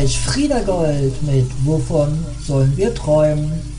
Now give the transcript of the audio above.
gleich Frieda Gold mit Wovon sollen wir träumen?